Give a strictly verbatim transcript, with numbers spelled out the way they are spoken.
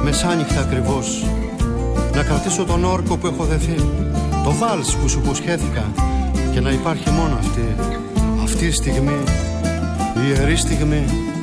μεσάνυχτα ακριβώς, να κρατήσω τον όρκο που έχω δεθεί, το βάλς που σου υποσχέθηκα, και να υπάρχει μόνο αυτή, αυτή η στιγμή, η ιερή στιγμή.